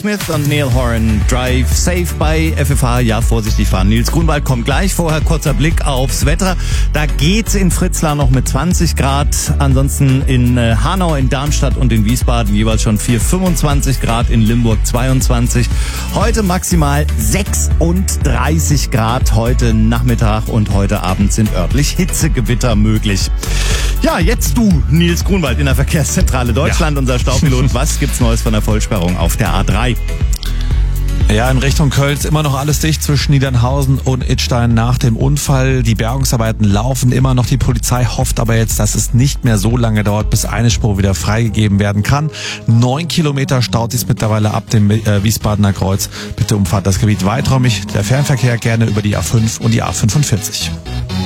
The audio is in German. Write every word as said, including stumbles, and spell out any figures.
Smith und Neil Horan, Drive Safe bei F F H. Ja, vorsichtig fahren. Nils Grunwald kommt gleich. Vorher kurzer Blick aufs Wetter. Da geht's in Fritzlar noch mit zwanzig Grad. Ansonsten in äh, Hanau, in Darmstadt und in Wiesbaden jeweils schon vier, fünfundzwanzig Grad, in Limburg zweiundzwanzig. Heute maximal sechsunddreißig Grad. Heute Nachmittag und heute Abend sind örtlich Hitzegewitter möglich. Ja, jetzt du, Nils Grunwald in der Verkehrszentrale Deutschland, ja. Unser Staupilot. Was gibt's Neues von der Vollsperrung auf der A drei? Ja, in Richtung Köln ist immer noch alles dicht zwischen Niedernhausen und Idstein nach dem Unfall. Die Bergungsarbeiten laufen immer noch. Die Polizei hofft aber jetzt, dass es nicht mehr so lange dauert, bis eine Spur wieder freigegeben werden kann. Neun Kilometer staut sich mittlerweile ab dem äh, Wiesbadener Kreuz. Bitte umfahrt das Gebiet weiträumig. Der Fernverkehr gerne über die A fünf und die A fünfundvierzig.